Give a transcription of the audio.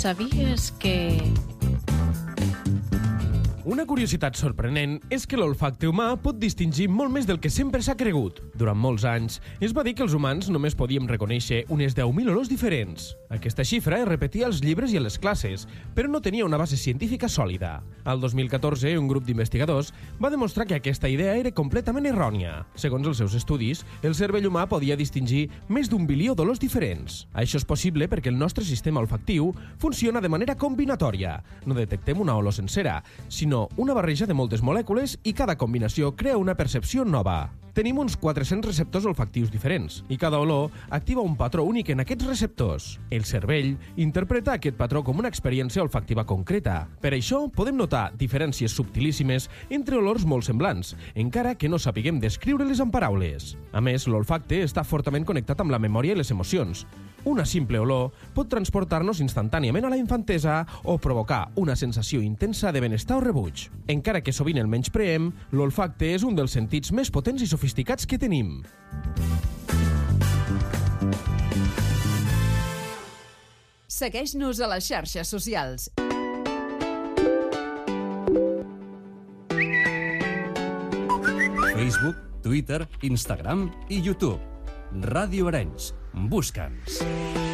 Sabies que... Una curiositat sorprenent és que l'olfacte humà pot distingir molt més del que sempre s'ha cregut. Durant molts anys, es va dir que els humans només podíem reconèixer unes 10.000 olors diferents. Aquesta xifra es repetia als llibres i a les classes, però no tenia una base científica sòlida. Al 2014, un grup d'investigadors va demostrar que aquesta idea era completament errònia. Segons els seus estudis, el cervell humà podia distingir més d'1 bilió d'olors diferents. Això és possible perquè el nostre sistema olfactiu funciona de manera combinatòria. No detectem una olor sencera, sinó una barreja de moltes molècules i cada combinació crea una percepció nova. Tenim uns 400 receptors olfactius diferents i cada olor activa un patró únic en aquests receptors. El cervell interpreta aquest patró com una experiència olfactiva concreta. Per això podem notar diferències subtilíssimes entre olors molt semblants, encara que no sapiguem descriure-les amb paraules. A més, l'olfacte està fortament connectat amb la memòria i les emocions. Una simple olor pot transportar-nos instantàniament a la infantesa o provocar una sensació intensa de benestar o rebuig. Encara que sovint el menyspreem, l'olfacte és un dels sentits més potents i sofisticats que tenim. Segueix-nos a les xarxes socials. Facebook, Twitter, Instagram i YouTube. Ràdio Arenys. Busca'ns.